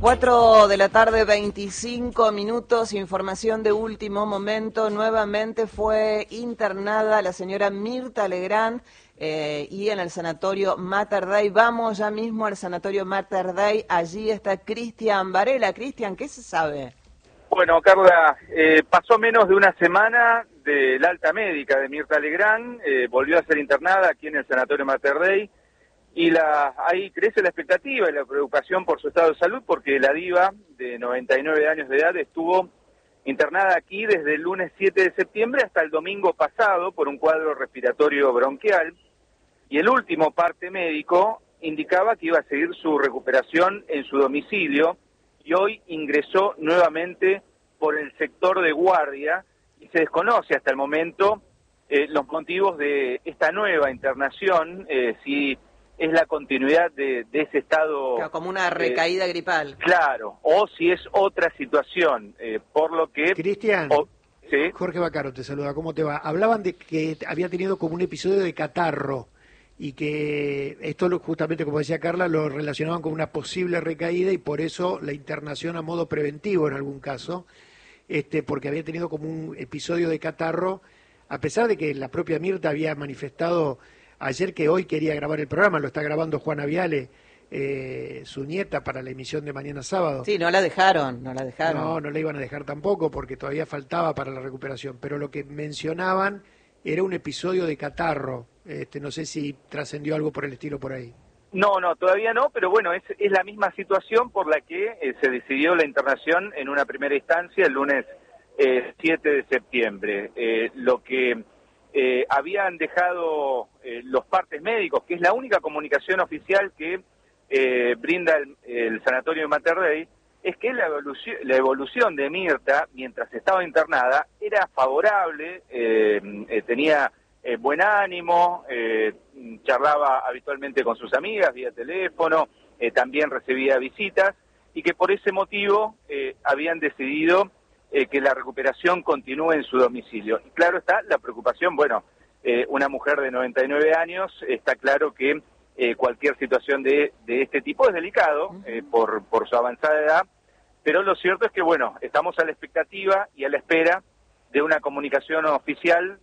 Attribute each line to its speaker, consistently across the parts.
Speaker 1: 4 de la tarde, 25 minutos, información de último momento. Nuevamente fue internada la señora Mirta Legrand y en el sanatorio Mater Dei. Vamos ya mismo al sanatorio Mater Dei. Allí está Cristian Varela. Cristian, ¿qué se sabe?
Speaker 2: Bueno, Carla, pasó menos de una semana del alta médica de Mirta Legrand. Volvió a ser internada aquí en el sanatorio Mater Dei. Y ahí crece la expectativa y la preocupación por su estado de salud, porque la diva de 99 años de edad estuvo internada aquí desde el lunes 7 de septiembre hasta el domingo pasado por un cuadro respiratorio bronquial, y el último parte médico indicaba que iba a seguir su recuperación en su domicilio, y hoy ingresó nuevamente por el sector de guardia, y se desconoce hasta el momento los motivos de esta nueva internación, si es la continuidad de ese estado...
Speaker 1: Claro, como una recaída gripal.
Speaker 2: Claro, o si es otra situación, por lo que...
Speaker 3: Cristian,
Speaker 2: ¿sí?
Speaker 3: Jorge Bacaro te saluda, ¿cómo te va? Hablaban de que había tenido como un episodio de catarro y que esto justamente, como decía Carla, lo relacionaban con una posible recaída y por eso la internación a modo preventivo en algún caso, porque había tenido como un episodio de catarro, a pesar de que la propia Mirta había manifestado ayer que hoy quería grabar el programa, lo está grabando Juana Viale, su nieta, para la emisión de mañana sábado.
Speaker 1: Sí, no la dejaron.
Speaker 3: No la iban a dejar tampoco porque todavía faltaba para la recuperación, pero lo que mencionaban era un episodio de catarro. No sé si trascendió algo por el estilo por ahí.
Speaker 2: No, todavía no, pero bueno, es la misma situación por la que se decidió la internación en una primera instancia el lunes 7 de septiembre. Lo que habían dejado los partes médicos, que es la única comunicación oficial que brinda el sanatorio de Mater Dei, es que la evolución de Mirta mientras estaba internada era favorable, tenía buen ánimo, charlaba habitualmente con sus amigas vía teléfono, también recibía visitas, y que por ese motivo habían decidido que la recuperación continúe en su domicilio. Y claro está la preocupación, bueno, una mujer de 99 años, está claro que cualquier situación de este tipo es delicado por su avanzada edad, pero lo cierto es que, bueno, estamos a la expectativa y a la espera de una comunicación oficial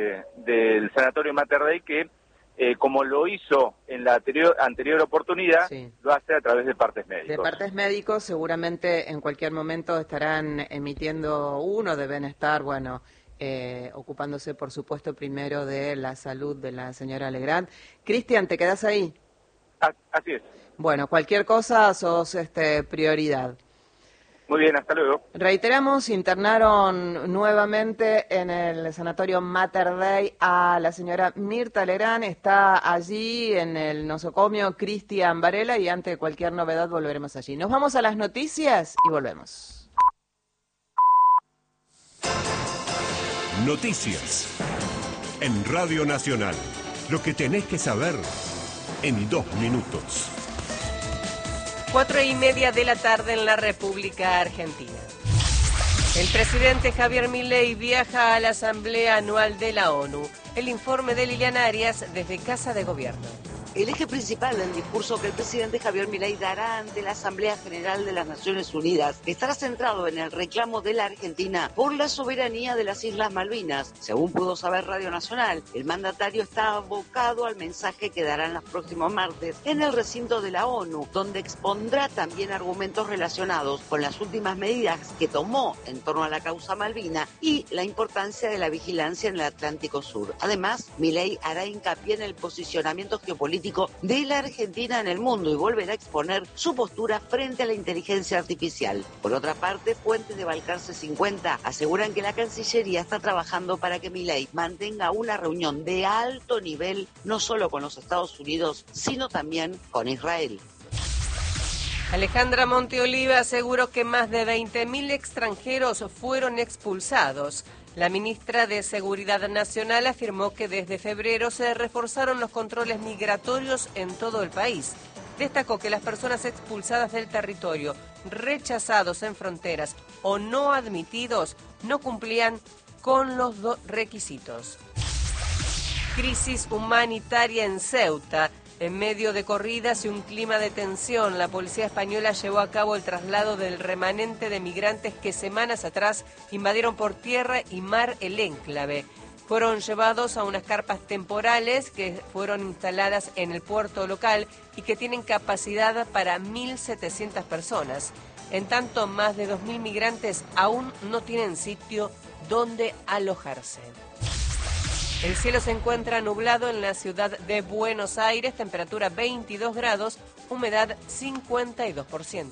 Speaker 2: del Sanatorio Mater Dei que, como lo hizo en la anterior oportunidad, sí, lo hace a través de partes médicos.
Speaker 1: De partes médicos, seguramente en cualquier momento estarán emitiendo uno, deben estar, bueno, ocupándose, por supuesto, primero de la salud de la señora Legrand. Cristian, ¿te quedás ahí?
Speaker 2: Así es.
Speaker 1: Bueno, cualquier cosa sos prioridad.
Speaker 2: Muy bien, hasta luego.
Speaker 1: Reiteramos, internaron nuevamente en el sanatorio Mater Dei a la señora Mirta Legrand. Está allí en el nosocomio Cristian Varela y ante cualquier novedad volveremos allí. Nos vamos a las noticias y volvemos.
Speaker 4: Noticias en Radio Nacional. Lo que tenés que saber en 2 minutos.
Speaker 5: 4:30 de la tarde en la República Argentina. El presidente Javier Milei viaja a la Asamblea Anual de la ONU. El informe de Liliana Arias desde Casa de Gobierno.
Speaker 6: El eje principal del discurso que el presidente Javier Milei dará ante la Asamblea General de las Naciones Unidas estará centrado en el reclamo de la Argentina por la soberanía de las Islas Malvinas. Según pudo saber Radio Nacional, el mandatario está abocado al mensaje que dará en los próximos martes en el recinto de la ONU, donde expondrá también argumentos relacionados con las últimas medidas que tomó en torno a la causa Malvina y la importancia de la vigilancia en el Atlántico Sur. Además, Milei hará hincapié en el posicionamiento geopolítico de la Argentina en el mundo y volverá a exponer su postura frente a la inteligencia artificial. Por otra parte, fuentes de Balcarce 50 aseguran que la Cancillería está trabajando para que Milei mantenga una reunión de alto nivel, no solo con los Estados Unidos, sino también con Israel.
Speaker 5: Alejandra Monteoliva aseguró que más de 20.000 extranjeros fueron expulsados. La ministra de Seguridad Nacional afirmó que desde febrero se reforzaron los controles migratorios en todo el país. Destacó que las personas expulsadas del territorio, rechazados en fronteras o no admitidos, no cumplían con los requisitos. Crisis humanitaria en Ceuta. En medio de corridas y un clima de tensión, la policía española llevó a cabo el traslado del remanente de migrantes que semanas atrás invadieron por tierra y mar el enclave. Fueron llevados a unas carpas temporales que fueron instaladas en el puerto local y que tienen capacidad para 1.700 personas. En tanto, más de 2.000 migrantes aún no tienen sitio donde alojarse. El cielo se encuentra nublado en la ciudad de Buenos Aires, temperatura 22 grados, humedad 52%.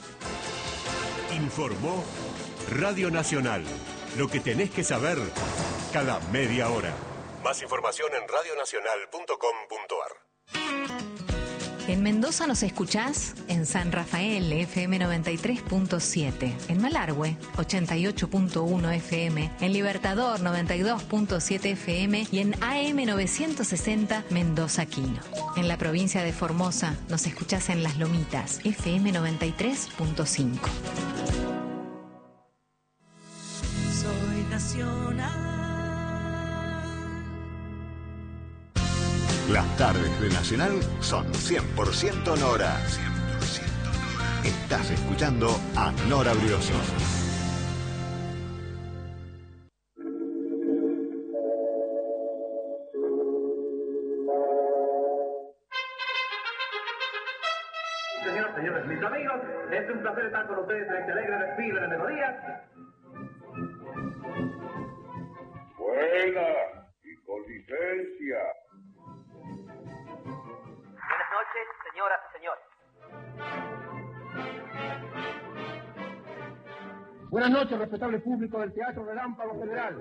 Speaker 4: Informó Radio Nacional. Lo que tenés que saber cada media hora. Más información en radionacional.com.ar.
Speaker 7: En Mendoza nos escuchás en San Rafael, FM 93.7, en Malargüe, 88.1 FM, en Libertador, 92.7 FM y en AM 960 Mendoza Quino. En la provincia de Formosa nos escuchás en Las Lomitas, FM 93.5.
Speaker 8: Soy nacional.
Speaker 9: Las tardes de Nacional son 100% Nora. 100% Nora. Estás escuchando a Nora Brioso.
Speaker 10: Señores, mis amigos, es un placer estar con ustedes en este alegre desfile de melodías.
Speaker 11: Buena y con licencia.
Speaker 10: Buenas noches, señoras y señores. Buenas noches, respetable público del Teatro Relámpago General.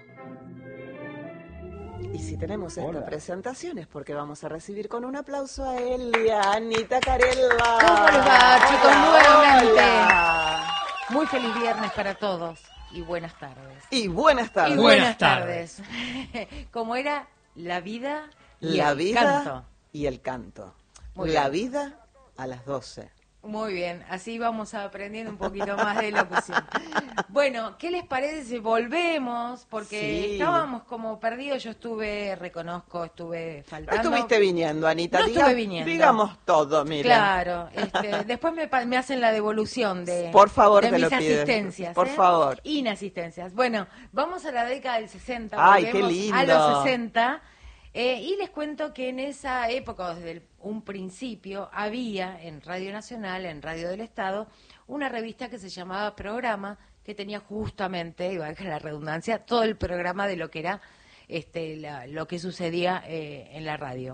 Speaker 1: Y si tenemos esta presentación es porque vamos a recibir con un aplauso a Elia, Anita Carella.
Speaker 12: ¿Cómo les va, chicos? Nuevamente.
Speaker 1: Hola.
Speaker 12: Muy feliz viernes para todos y buenas tardes.
Speaker 1: Y buenas tardes.
Speaker 12: Y buenas tardes. Como era la vida y
Speaker 1: la
Speaker 12: el
Speaker 1: vida
Speaker 12: canto.
Speaker 1: Y el canto.
Speaker 12: Muy
Speaker 1: la
Speaker 12: bien.
Speaker 1: vida a las 12.
Speaker 12: Muy bien, así vamos aprendiendo un poquito más de locución. Bueno, ¿qué les parece si volvemos? Porque
Speaker 1: Sí.
Speaker 12: estábamos como perdidos, yo estuve faltando.
Speaker 1: No estuviste viniendo, Anita.
Speaker 12: No estuve viniendo.
Speaker 1: Digamos todo, mira.
Speaker 12: Claro, después me hacen la devolución de,
Speaker 1: Por favor,
Speaker 12: de
Speaker 1: te
Speaker 12: mis
Speaker 1: lo pido.
Speaker 12: asistencias.
Speaker 1: Por favor.
Speaker 12: Inasistencias. Bueno, vamos a la década del 60.
Speaker 1: Ay, qué
Speaker 12: volvemos
Speaker 1: lindo.
Speaker 12: a los 60. Y les cuento que en esa época, desde un principio, había en Radio Nacional, en Radio del Estado, una revista que se llamaba Programa, que tenía justamente, y valga la redundancia, todo el programa de lo que era lo que sucedía en la radio.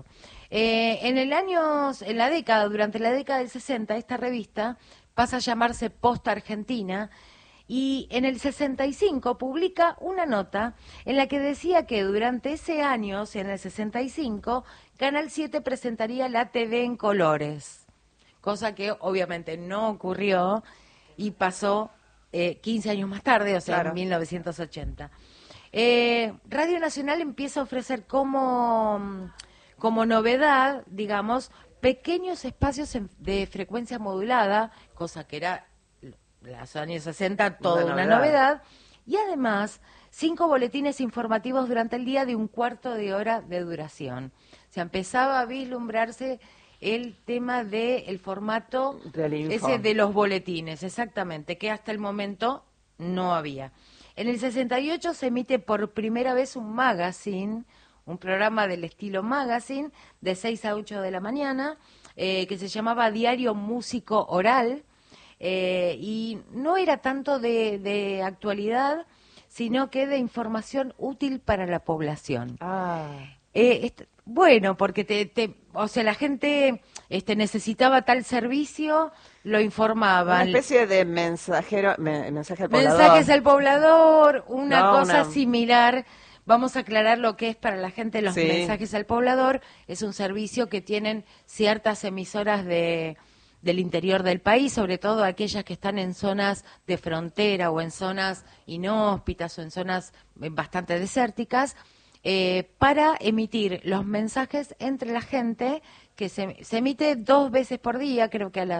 Speaker 12: Durante la década del 60, esta revista pasa a llamarse Posta Argentina, y en el 65 publica una nota en la que decía que durante ese año, o sea, en el 65, Canal 7 presentaría la TV en colores, cosa que obviamente no ocurrió y pasó 15 años más tarde, o sea,
Speaker 1: Claro.
Speaker 12: en 1980. Radio Nacional empieza a ofrecer como novedad, digamos, pequeños espacios de frecuencia modulada, cosa que era los años 60 toda una novedad, y además 5 boletines informativos durante el día de un cuarto de hora de duración. O sea, empezaba a vislumbrarse el tema del formato ese de los boletines, exactamente, que hasta el momento no había. En el 68 se emite por primera vez un magazine, un programa del estilo magazine, de 6 a 8 de la mañana, que se llamaba Diario Músico Oral, y no era tanto de actualidad, sino que de información útil para la población. Bueno, porque o sea, la gente necesitaba tal servicio, lo informaban.
Speaker 1: Una especie de mensaje al poblador.
Speaker 12: Mensajes al poblador, una cosa similar. Vamos a aclarar lo que es para la gente los mensajes al poblador. Es un servicio que tienen ciertas emisoras del interior del país, sobre todo aquellas que están en zonas de frontera o en zonas inhóspitas o en zonas bastante desérticas, para emitir los mensajes entre la gente, que se emite 2 veces por día, creo que a las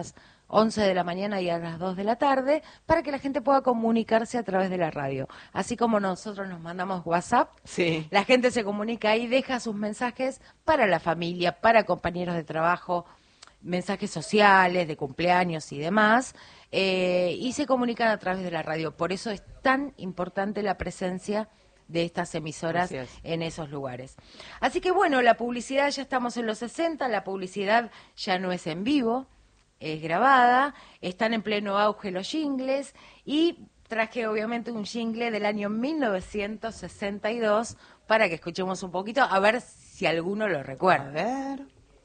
Speaker 12: 11 de la mañana y a las 2 de la tarde, para que la gente pueda comunicarse a través de la radio. Así como nosotros nos mandamos WhatsApp,
Speaker 1: sí,
Speaker 12: la gente se comunica ahí, deja sus mensajes para la familia, para compañeros de trabajo, mensajes sociales, de cumpleaños y demás, y se comunican a través de la radio. Por eso es tan importante la presencia de estas emisoras en esos lugares. Así que bueno, la publicidad, ya estamos en los 60, la publicidad ya no es en vivo, es grabada, están en pleno auge los jingles, y traje obviamente un jingle del año 1962 para que escuchemos un poquito, a ver si alguno lo recuerda.
Speaker 1: A ver.